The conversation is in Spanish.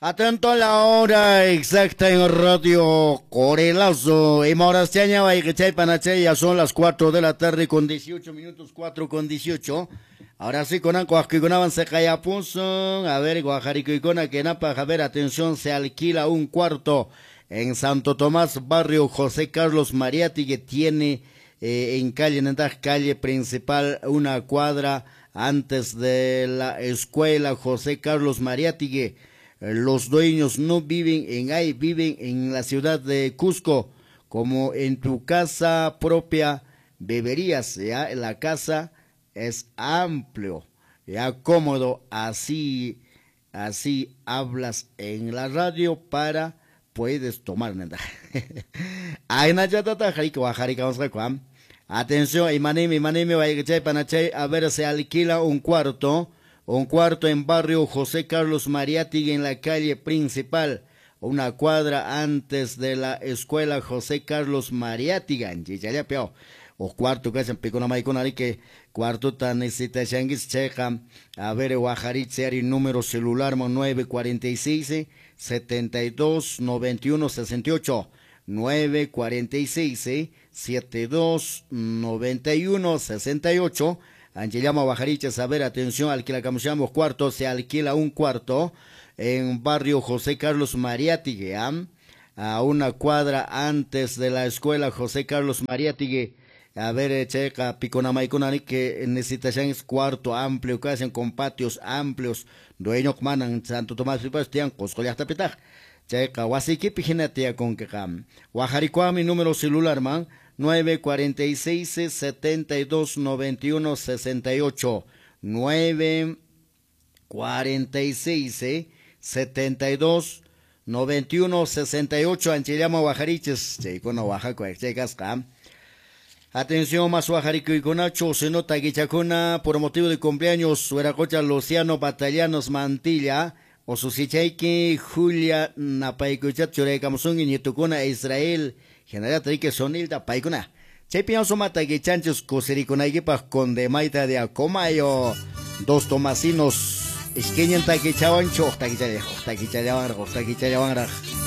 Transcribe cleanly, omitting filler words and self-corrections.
Atento a la hora exacta en Radio Corelazo. Y Morastiaña, Baigachay, Panachay, ya son las 4 de la tarde con 18 minutos, 4 con 18. Ahora sí, con Ancoaquiconaban se calla punzo. A ver, Guajaricoicona, que napa, a ver, atención, se alquila un cuarto en Santo Tomás, barrio José Carlos Mariatti, que tiene en calle principal, una cuadra antes de la escuela José Carlos Mariatti, que los dueños no viven en ahí, viven en la ciudad de Cusco. Como en tu casa propia beberías, ya la casa es amplio, ya cómodo, así hablas en la radio para puedes tomar nada. Ay, Nachatata, Jarika, Jarika, vamos a atención, Imanimi, Baigachay, Panachay, a ver, se alquila un cuarto en barrio José Carlos Mariatti, en la calle principal, una cuadra antes de la escuela José Carlos Mariatti, o cuarto que se picona maiconari que cuarto tan necesita changuis checa a ver Guajaritzeari número celular 946 72 91 68 946 72 91 68. Angelama Bajariches, a ver, atención, alquilamos cuarto, se alquila un cuarto en barrio José Carlos Mariatti, a una cuadra antes de la escuela José Carlos Mariatti. A ver, checa, Piconamaiconani, que necesitan cuarto amplio, que hacen con patios amplios, dueño manan Santo Tomás Sebastián, Coscolia Tapetaj. Checa, Wasiki Pijinatia con que mi número celular, man. 946 72 91 68 946 72 91 68. Anchillama Guajariches, Checono Oaxaca, Checasca. Atención, más Guajarico y Conacho, se nota Guichacuna por motivo de cumpleaños, Sueracocha Luciano Batallanos Mantilla, Osusichaiki, Julia Napaicuchat, Chorecamusung y Nietucuna Israel. General Trique Sonilda Paicuna. Chepion somata que chanchos cosericonaipa con de maita de acomayo. Dos tomasinos. Esqueñan taquichaban choc taquichayaban.